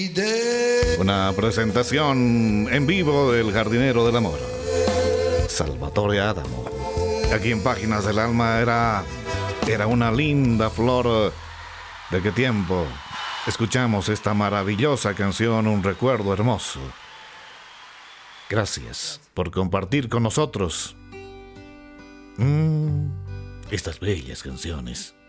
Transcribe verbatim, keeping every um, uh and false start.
Una presentación en vivo del Jardinero del Amor, Salvatore Adamo. Aquí en Páginas del Alma era, era una linda flor. ¿De qué tiempo escuchamos esta maravillosa canción? Un recuerdo hermoso. Gracias por compartir con nosotros mm, estas bellas canciones.